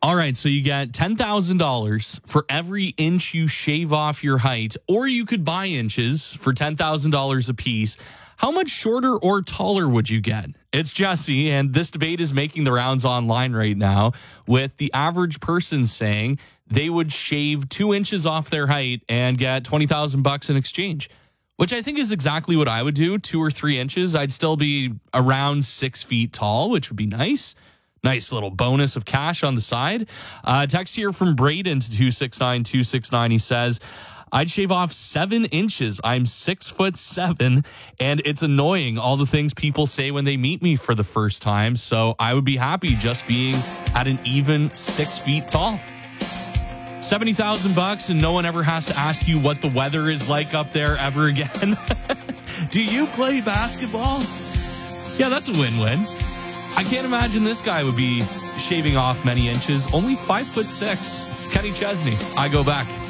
All right, so you get $10,000 for every inch you shave off your height, or you could buy inches for $10,000 a piece. How much shorter or taller would you get? It's Jesse, and this debate is making the rounds online right now, with the average person saying they would shave 2 inches off their height and get $20,000 in exchange, which I think is exactly what I would do. 2 or 3 inches. I'd still be around 6 feet tall, which would be nice. Nice little bonus of cash on the side. Text here from Braden to 269-269. He says, I'd shave off 7 inches. I'm 6'7", and it's annoying all the things people say when they meet me for the first time. So I would be happy just being at an even 6 feet tall. $70,000, and no one ever has to ask you what the weather is like up there ever again. Do you play basketball? Yeah, that's a win-win. I can't imagine this guy would be shaving off many inches. Only 5'6". It's Kenny Chesney. I go back.